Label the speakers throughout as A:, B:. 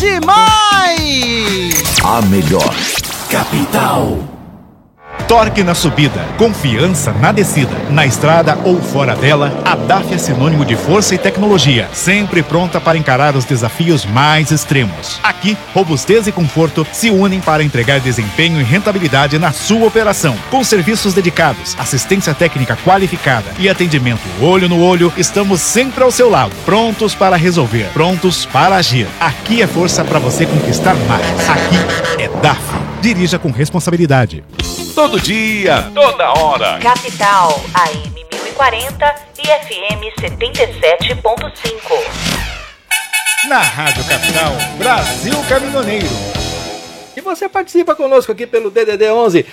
A: demais!
B: A melhor capital.
C: Torque na subida, confiança na descida. Na estrada ou fora dela, a DAF é sinônimo de força e tecnologia, sempre pronta para encarar os desafios mais extremos. Aqui, robustez e conforto se unem para entregar desempenho e rentabilidade na sua operação. Com serviços dedicados, assistência técnica qualificada e atendimento olho no olho, estamos sempre ao seu lado, prontos para resolver, prontos para agir. Aqui é força para você conquistar mais. Aqui é DAF. Dirija com responsabilidade.
B: Todo dia, toda hora.
D: Capital, AM 1040 e FM 77.5.
C: Na Rádio Capital, Brasil Caminhoneiro.
E: E você participa conosco aqui pelo DDD 11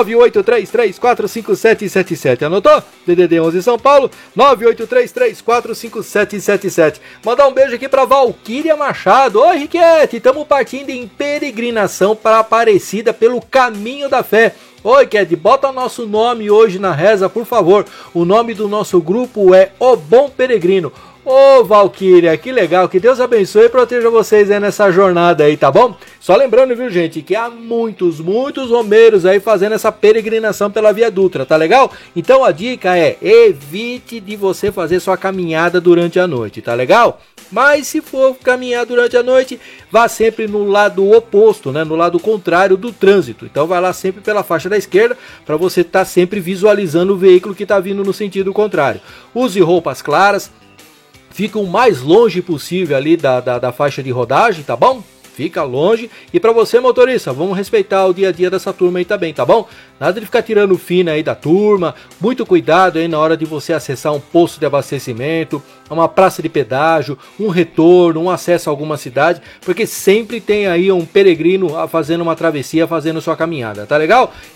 E: 983345777. Anotou? DDD 11 São Paulo 983345777. Mandar um beijo aqui para Valquíria Machado. Oi, Riquete, estamos partindo em peregrinação para Aparecida pelo Caminho da Fé. Oi, Ked, bota nosso nome hoje na reza, por favor. O nome do nosso grupo é O Bom Peregrino. Ô, Valquíria, que legal, que Deus abençoe e proteja vocês aí nessa jornada aí, tá bom? Só lembrando, viu, gente, que há muitos romeiros aí fazendo essa peregrinação pela Via Dutra, tá legal? Então a dica é, evite de você fazer sua caminhada durante a noite, tá legal? Mas se for caminhar durante a noite, vá sempre no lado oposto, né? No lado contrário do trânsito. Então vai lá sempre pela faixa da esquerda, para você estar sempre visualizando o veículo que está vindo no sentido contrário. Use roupas claras. Fica o mais longe possível ali da faixa de rodagem, tá bom? Fica longe. E para você, motorista, vamos respeitar o dia a dia dessa turma aí também, tá bom? Nada de ficar tirando fina aí da turma. Muito cuidado aí na hora de você acessar um posto de abastecimento, uma praça de pedágio, um retorno, um acesso a alguma cidade, porque sempre tem aí um peregrino fazendo uma travessia, fazendo sua caminhada, tá legal?